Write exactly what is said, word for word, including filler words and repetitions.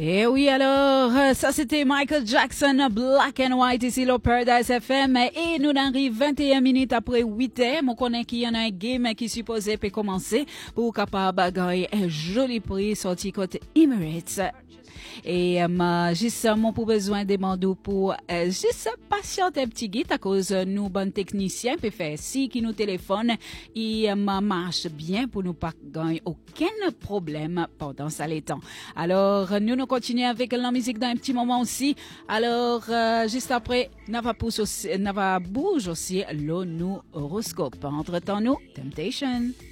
Et oui, alors, euh, ça c'était Michael Jackson, Black and White, ici le Paradise F M. Et nous arrivons vingt et une minutes après huit heures. Mon connaît qu'il y en a un game qui supposé peut commencer pour capable gagner un joli prix sorti côté Emirates. Et euh, juste mon pour besoin de mandou pour euh, juste patienter un petit guide à cause euh, nous bon technicien peut faire si qui nous téléphone et euh, marche bien pour nous pas gagner aucun problème pendant ça les temps. Alors nous nous continuons avec la musique dans un petit moment aussi. Alors euh, juste après n'ava pousse aussi n'ava bouge aussi le nous horoscope. Entre temps nous Temptation.